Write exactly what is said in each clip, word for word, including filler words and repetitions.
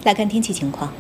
来看天气情况。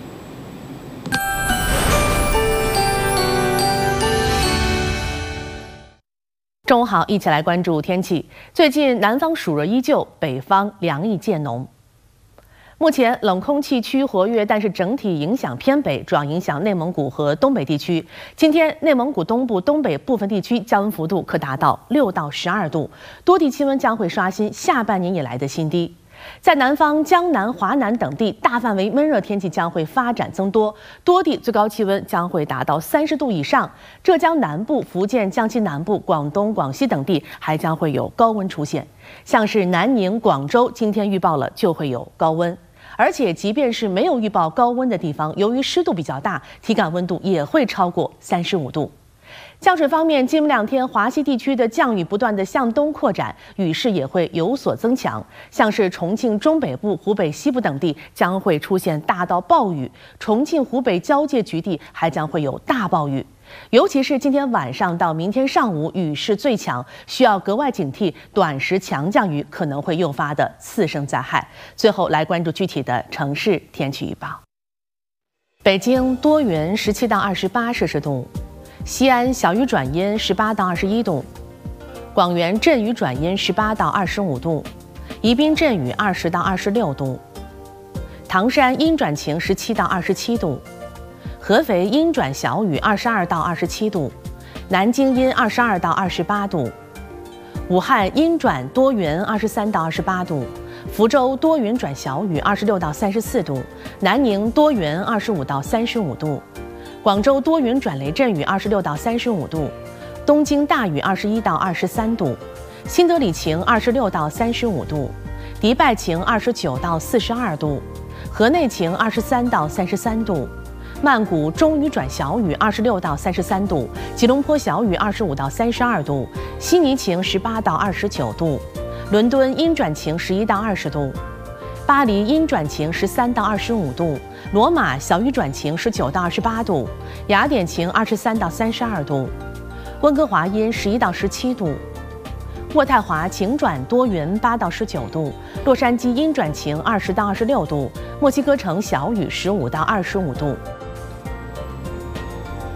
中午好，一起来关注天气。最近南方暑热依旧，北方凉意渐浓。目前冷空气区活跃，但是整体影响偏北，主要影响内蒙古和东北地区。今天内蒙古东部、东北部分地区降温幅度可达到六到十二度，多地气温将会刷新下半年以来的新低。在南方、江南、华南等地，大范围闷热天气将会发展增多，多地最高气温将会达到三十度以上。浙江南部、福建、江西南部、广东、广西等地还将会有高温出现，像是南宁、广州今天预报了就会有高温。而且，即便是没有预报高温的地方，由于湿度比较大，体感温度也会超过三十五度。降水方面，今明两天华西地区的降雨不断的向东扩展，雨势也会有所增强。像是重庆中北部、湖北西部等地将会出现大到暴雨，重庆湖北交界局地还将会有大暴雨。尤其是今天晚上到明天上午，雨势最强，需要格外警惕短时强降雨可能会诱发的次生灾害。最后来关注具体的城市天气预报：北京多云，十七到二十八摄氏度；西安小雨转阴，十八到二十一度；广元阵雨转阴，十八到二十五度；宜宾阵雨，二十到二十六度；唐山阴转晴，十七到二十七度。合肥阴转小雨，二十二到二十七度；南京阴，二十二到二十八度；武汉阴转多云，二十三到二十八度；福州多云转小雨，二十六到三十四度；南宁多云，二十五到三十五度；广州多云转雷阵雨，二十六到三十五度；东京大雨，二十一到二十三度；新德里晴，二十六到三十五度；迪拜晴，二十九到四十二度；河内晴，二十三到三十三度。曼谷中雨转小雨，二十六到三十三度；吉隆坡小雨，二十五到三十二度；悉尼晴，十八到二十九度；伦敦阴转晴，十一到二十度；巴黎阴转晴，十三到二十五度；罗马小雨转晴，十九到二十八度；雅典晴，二十三到三十二度；温哥华阴，十一到十七度；渥太华晴转多云，八到十九度；洛杉矶阴转晴，二十到二十六度；墨西哥城小雨，十五到二十五度。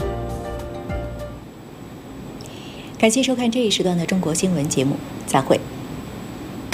感谢收看这一时段的中国新闻节目，再会。